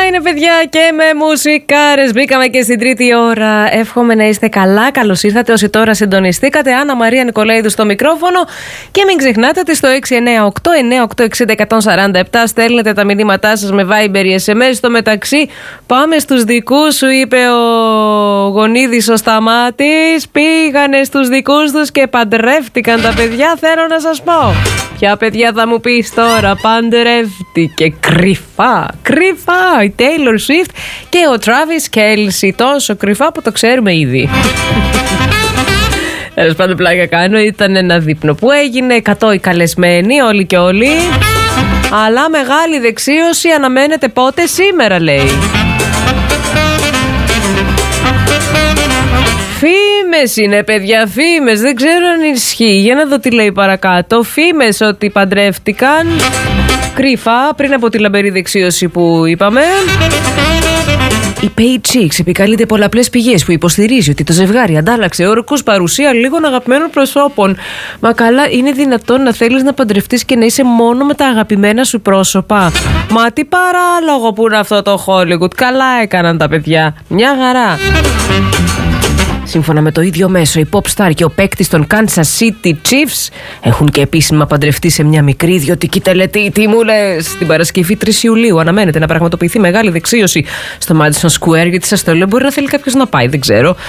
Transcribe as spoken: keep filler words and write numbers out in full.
είναι, παιδιά, και με μουσικάρες. Μπήκαμε και στην τρίτη ώρα. Εύχομαι να είστε καλά. Καλώς ήρθατε όσοι τώρα συντονιστήκατε. Άννα Μαρία Νικολαίδου στο μικρόφωνο. Και μην ξεχνάτε ότι στο έξι εννιά οκτώ εννιά οκτώ εξήντα εκατόν σαράντα επτά στέλνετε τα μηνύματά σας με Viber ή ες εμ ες. Στο μεταξύ, πάμε στους δικούς σου, είπε ο Γονίδης ο Σταμάτης. Πήγανε στους δικούς τους και παντρεύτηκαν τα παιδιά. Θέλω να σας πω. Ποια παιδιά θα μου πεις τώρα? Παντρεύτηκε κρυφά. Κρυφά η Taylor Swift και ο Travis Kelce. Τόσο κρυφά που το ξέρουμε ήδη. Τέλος πάντων, πλάκα κάνω. Ήταν ένα δείπνο που έγινε. εκατό οι καλεσμένοι, όλοι και όλοι. Αλλά μεγάλη δεξίωση αναμένεται πότε? Σήμερα, λέει. Φήμες είναι, παιδιά, φήμες. Δεν ξέρω αν ισχύει. Για να δω τι λέει παρακάτω. Φήμες ότι παντρεύτηκαν κρυφά πριν από τη λαμπερή δεξίωση που είπαμε. Η Paychex επικαλείται πολλαπλές πηγές που υποστηρίζει ότι το ζευγάρι αντάλλαξε όρκους παρουσία λίγων αγαπημένων προσώπων. Μα καλά, είναι δυνατόν να θέλεις να παντρευτείς και να είσαι μόνο με τα αγαπημένα σου πρόσωπα? Μα τι παράλογο που είναι αυτό το Hollywood. Καλά έκαναν τα παιδιά. Μια χαρά. Σύμφωνα με το ίδιο μέσο, η pop star και ο παίκτης των Kansas City Chiefs έχουν και επίσημα παντρευτεί σε μια μικρή ιδιωτική τελετή. Τι μου λες? Την Παρασκευή τρεις Ιουλίου αναμένεται να πραγματοποιηθεί μεγάλη δεξίωση στο Madison Square, γιατί σας το λέω, μπορεί να θέλει κάποιος να πάει, δεν ξέρω.